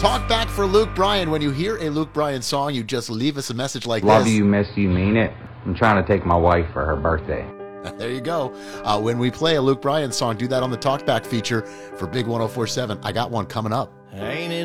Talk back for Luke Bryan. When you hear a Luke Bryan song, you just leave us a message like Love this. you, miss you, mean it. I'm trying to take my wife for her birthday. There you go. When we play a Luke Bryan song, do that on the Talkback feature for Big 104.7. I got one coming up. Ain't it